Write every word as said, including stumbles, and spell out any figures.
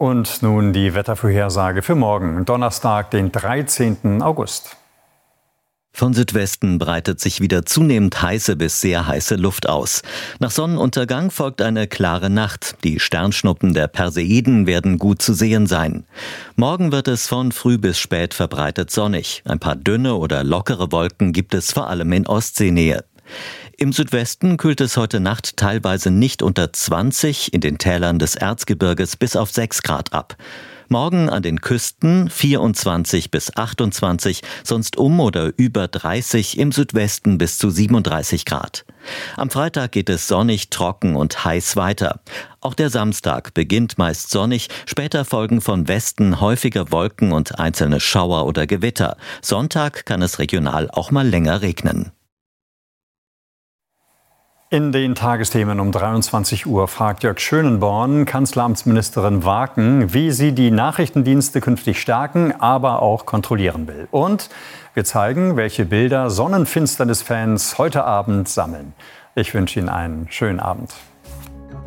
Und nun die Wettervorhersage für morgen, Donnerstag, den dreizehnten August. Von Südwesten breitet sich wieder zunehmend heiße bis sehr heiße Luft aus. Nach Sonnenuntergang folgt eine klare Nacht. Die Sternschnuppen der Perseiden werden gut zu sehen sein. Morgen wird es von früh bis spät verbreitet sonnig. Ein paar dünne oder lockere Wolken gibt es vor allem in Ostseenähe. Im Südwesten kühlt es heute Nacht teilweise nicht unter zwanzig, in den Tälern des Erzgebirges bis auf sechs Grad ab. Morgen an den Küsten vierundzwanzig bis achtundzwanzig, sonst um oder über dreißig, im Südwesten bis zu siebenunddreißig Grad. Am Freitag geht es sonnig, trocken und heiß weiter. Auch der Samstag beginnt meist sonnig, später folgen von Westen häufiger Wolken und einzelne Schauer oder Gewitter. Sonntag kann es regional auch mal länger regnen. In den Tagesthemen um dreiundzwanzig Uhr fragt Jörg Schönenborn Kanzleramtsministerin Waken, wie sie die Nachrichtendienste künftig stärken, aber auch kontrollieren will. Und wir zeigen, welche Bilder Sonnenfinsternis-Fans heute Abend sammeln. Ich wünsche Ihnen einen schönen Abend.